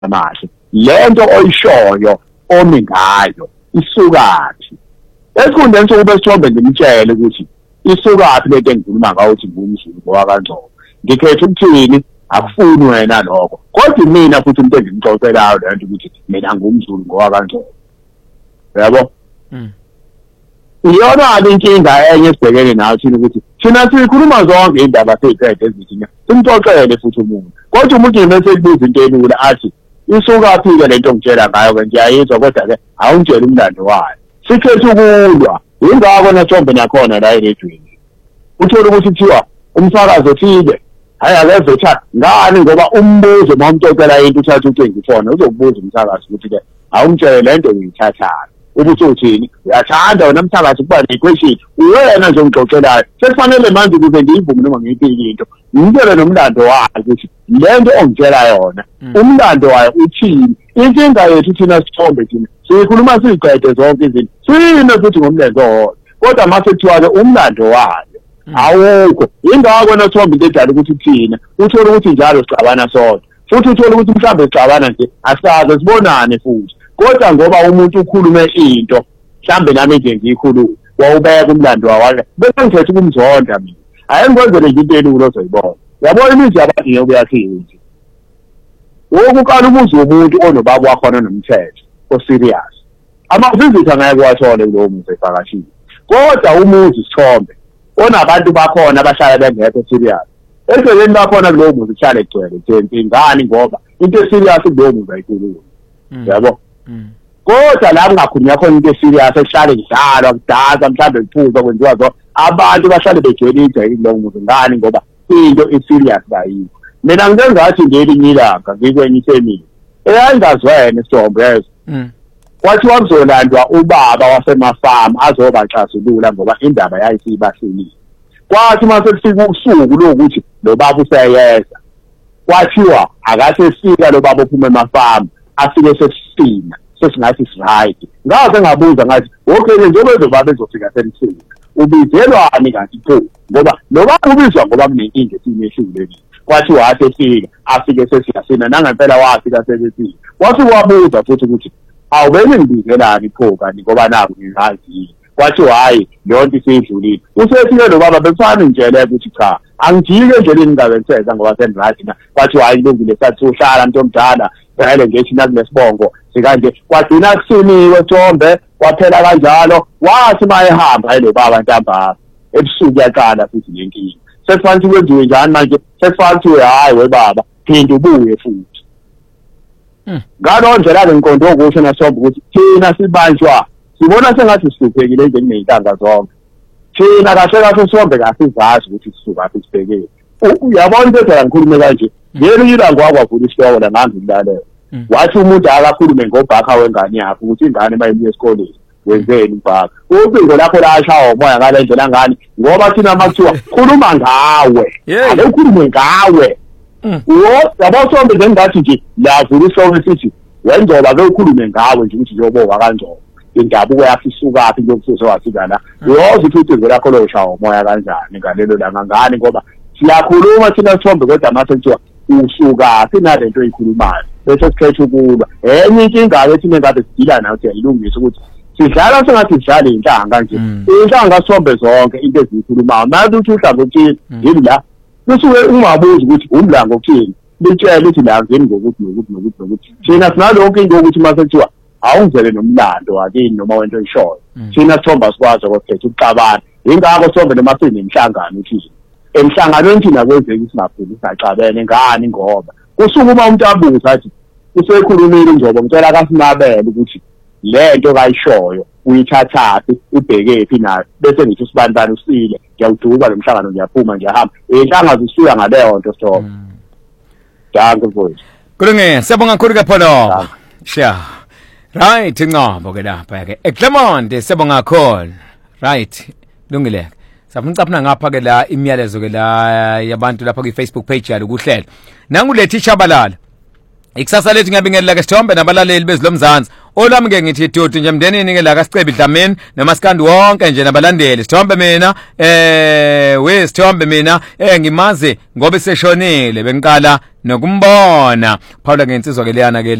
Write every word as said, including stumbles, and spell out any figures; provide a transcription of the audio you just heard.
amahle lento oyishoyo omi ngayo isukaphi esikhundleni sokuba sithombe ngimtshele ukuthi isukaphi lento engikhuluma ngayo ukuthi ngumZulu ngoba kanjalo ngikhetha ukuthini akufuni wena lokho kodwa mina futhi umuntu engimxoxelayo lento ukuthi mina ngumZulu ngoba kanjalo yabo mm iyona inkinga enye esibhekene nayo thina ukuthi thina sikhuluma zonke indaba seziqede ezithina simxoxele futhi umuntu kodwa umuntu mase ebuza into elula athi isukaphi ke lento ngitshela ngayo ke ngiyayizwa kodwa ke awungitshela umlando wayo sikhethe ukulwa ingakho nathombe nakhona la eredweni uthola ukuthi kuthiwa umsakazo othile hayi akeze cha ngani ngoba umbuzo mamxoxela into uthatha ucingo phone uzokubuza umsakazo ukuthi ke awungitshele lento uyithathayo ukuthi uthini uyathanda wena umsakazo kuba nequestion uwena nje ungixoxelayo sekufanele manje ukuze ngiyivume noma ngiyiphi into ngitshele nomlando wayo ukuthi lento ongitshela yona umlando wayo uthini inkinga yethu thina sithombe thina sikhuluma siqede zonke izinto sine futhi ngomlenzo kodwa mase kuthiwa ke umlando wayo awukho ingakho nathombe into edala ukuthi thina uthola ukuthi njalo sixabana sodwa futhi uthola ukuthi mhlambe sixabana nje asaze sibonane futhi kodwa ngoba umuntu ukhulume into mhlambe nami nje ngiyikhuluma wawubeka umlando wakhe bese ngithethe ukumzonda mina ayengizwele nje into elula ozoyibona yabona imizi yabantu ngiyokuyakhiwa nje wokuqala umuzi umuntu onobaba wakhona nomthetho oserious amavizitha ngeke wathole kulowo muzi evakashini kodwa umuzi sithombe onabantu bakhona abahlala bengekho serious eseleni bakhona kulowo muzi kuhlale egcwele nje ingani ngoba into eserious kulowo muzi ayikhulumi yabo kodwa la kungakhulunywa khona into eserious ehlale kudlalwa kudansa mhlambe kuphuza kwenziwa zo abantu bahlale bejwayele ijayile kulowo muzi ngani ngoba into eserious bayikho mina ngike ngathi ngelinye ilanga ngikwenye ifamily eyayingazwene Sithombe kwathi wakuzolandwa ubaba wasemafama azobaxazulula ngoba indaba yayisibahlelile kwathi mase kufika usuku lokuthi lo baba useyeza kwathiwa akase sika lo baba ophuma emafama afike sesisina sesingathi right ngaze ngabuza ngathi okay njengoba ezobaba ezofika senisina ubizelwani kanti pho ngoba lo baba ubizwa ngoba kunenkinga esimehlulekile kwathi wathi efika afike sesiyasina nangempela wafika sesifika wathi wabuza futhi ukuthi awubene ngibizelani pho kanti ngoba naku ngiyazi kwathi hayi yonke isidlulile usefike lo baba befana ngitshele ukuthi cha angijike endleleni ngingabenseza ngoba sendrathi na kwathi hayi kulungile sathi uhlala ntomdala vele ngethi nakulesibongo sikanje kwadina kusiniwe Thombe kwaphela kanjalo wathi mayehamba lo baba ntambama ebusuku yaqala futhi lenkingi sekufanele kwenziwe njani manje sekufanele hayi we baba phinde ubuye futhi ngalo ndlela ke inkonzo okusho naSombe ukuthi thina sibanjwa sibona sengathi sihluphekile nje kuneyintanga zonke thina kahle kahle Sombe kasizazi ukuthi sisuka aphi sibhekele uyabona into edala ngikhulume kanje ngelinye ilanga wakwavula isihloko la ngangilalela wathi umuntu akakhulume ngobhakha wengane yakhe ukuthi ingane mayibuye esikoleni wenzeni ubhakha ucingo lakho lashawa umoya ngale ndlela ngani ngoba thina makuthiwa khuluma ngawe ake ukhulume ngawe yabo Sombe ngengathi nje lavula isihloko sithi wenzoba ke ukhulume ngawe nje ukuthi njengoba kanjalo indabuko yakhe isukaphi lokufuzo wasika la uyoze ukuthi ucingo lakho loshawa umoya kanjani ngalelo langa ngani ngoba siyakhuluma thina Sombe kodwa mase kuthiwa usukaphi nalento oyikhulumayo bese sikhetha ukulwa enye inkinga ke thina ngabe sidila nayo ukuthi ayilungise ukuthi sidlala sengathi sidlala inhlanga nje inhlanga Sombe zonke into ezikhulumayo manje uthi uhlanga uthini yini la kusuke ungabuzi ukuthi umlanga uthini litshela ukuthi la ngeni ngokuthi nokuthi nokuthi nokuthi thina sinalonke into ukuthi mase kuthiwa awungizele nomlando akini noma wento oyishoyo thina Sithombe sikwazi ukukhetha ukucabana ingakho Sombe noma sinemhlangano uthini emhlanganweni thina kwenzeki singafuni singacabene ngani ngoba kusuka uma umuntu abuza athi usekhulumile njengoba ngicela akasinabele ukuthi lento kayishoyo uyithathathi ubheke phi nayo bese ngithi usibandana usile ngiyawuduka lo mhlangano ngiyaphuma ngiyahamba inhlanga zisuya ngaleyo nto Sithombe danke mfowethu kulungile siyabonga kakhulu kaPholo sha right incabo ke lapha ke eClermont siyabonga kakhulu right lungile Safuna ngapha ke la imiyalezo ke la yabantu lapha ku Facebook page yalo kuhlela. Nangu lethi Shabalala. Ikusasa lethu ngiyabingelela ke Sithombe nabalaleli bezilomzansi. Olwami ke ngithi dudu nje mndenini ke la kaSicebi Dlamini noMaskandi wonke nje nabalandeli. Sithombe mina eh we Sithombe mina eh ngimaze ngoba seshonile bengiqala nokumbona. Phawula ngensizwa ke leyana ke